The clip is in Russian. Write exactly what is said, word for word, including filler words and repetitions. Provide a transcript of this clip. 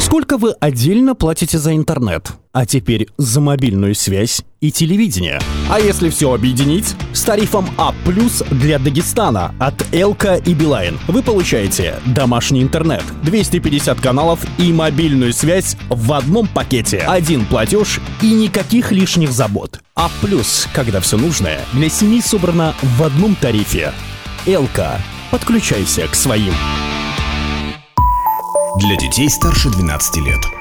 Сколько вы отдельно платите за интернет? А теперь за мобильную связь и телевидение. А если все объединить? С тарифом А+ для Дагестана от Элка и Билайн вы получаете домашний интернет, двести пятьдесят каналов и мобильную связь в одном пакете. Один платеж и никаких лишних забот. А+, когда все нужное, для семьи собрано в одном тарифе. Элка. Подключайся к своим. Для детей старше двенадцати лет.